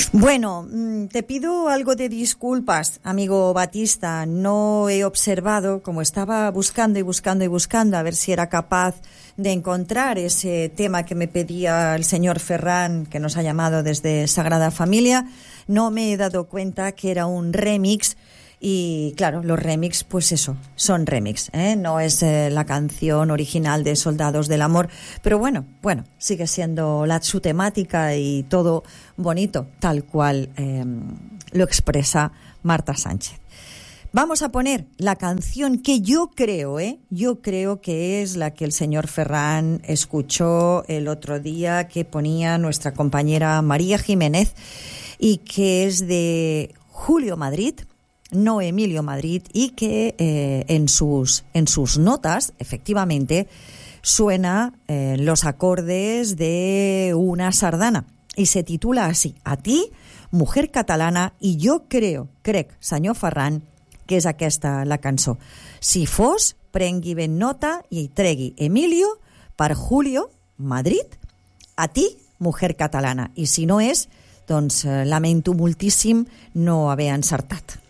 Bueno, te pido algo de disculpas, amigo Batista. No he observado, como estaba buscando a ver si era capaz de encontrar ese tema que me pedía el señor Ferran, que nos ha llamado desde Sagrada Familia. No me he dado cuenta que era un remix. Y claro, los remix, pues eso, son remix, ¿eh? No es la canción original de Soldados del Amor, pero bueno, sigue siendo su temática y todo bonito, tal cual lo expresa Marta Sánchez. Vamos a poner la canción que yo creo que es la que el señor Ferran escuchó el otro día, que ponía nuestra compañera María Jiménez, y que es de Julio Madrid, no Emilio Madrid, y que en sus notas, efectivamente, suena los acordes de una sardana, y se titula así: A ti, mujer catalana, i jo crec, senyor Ferran, que és aquesta la cançó. Si fos, prengui ben nota i tregui Emilio per Julio Madrid, a ti, mujer catalana. I si no és, doncs lamento moltíssim no haver encertat.